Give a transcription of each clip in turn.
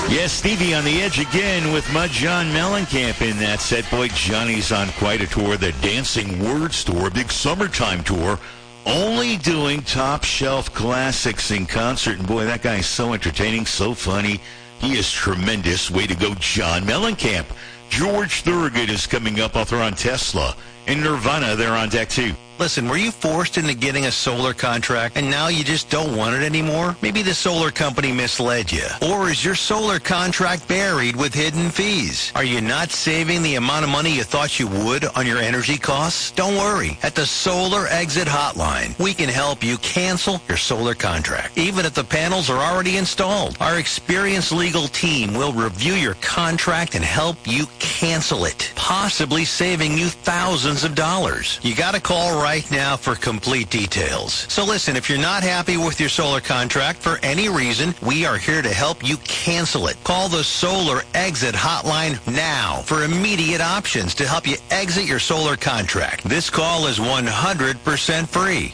Yes, Stevie on the edge again with Mud John Mellencamp in that set. Boy, Johnny's on quite a tour. The Dancing Word Tour, big summertime tour, only doing top shelf classics in concert. And boy, that guy is so entertaining, so funny. He is tremendous. Way to go, John Mellencamp. George Thorogood is coming up. I'll throw on Tesla. And Nirvana, they're on deck too. Listen, were you forced into getting a solar contract and now you just don't want it anymore? Maybe the solar company misled you. Or is your solar contract buried with hidden fees? Are you not saving the amount of money you thought you would on your energy costs? Don't worry. At the Solar Exit Hotline, we can help you cancel your solar contract, even if the panels are already installed. Our experienced legal team will review your contract and help you cancel it, possibly saving you thousands of dollars. You got to call right now for complete details. So listen, if you're not happy with your solar contract for any reason, we are here to help you cancel it. Call the Solar Exit Hotline now for immediate options to help you exit your solar contract. This call is 100% free.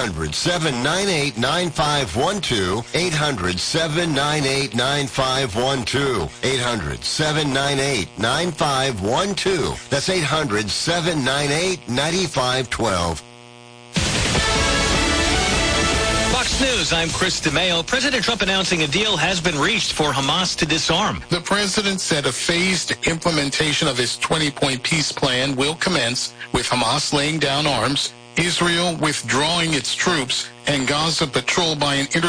800-798-9512. 800-798-9512. 800-798-9512. That's 800-798-9512. Fox News, I'm Chris DeMeo. President Trump announcing a deal has been reached for Hamas to disarm. The president said a phased implementation of his 20-point peace plan will commence with Hamas laying down arms, Israel withdrawing its troops, and Gaza patrolled by an